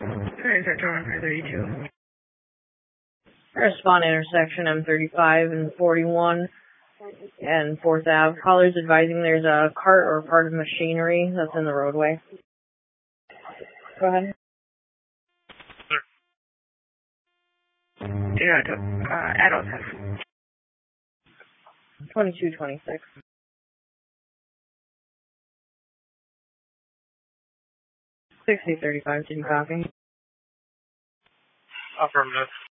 32. Respond intersection M35 and 41 and 4th Ave. Callers advising there's a cart or part of machinery that's in the roadway. Go ahead. Adult 2226. 6035, did you copy? Affirmative.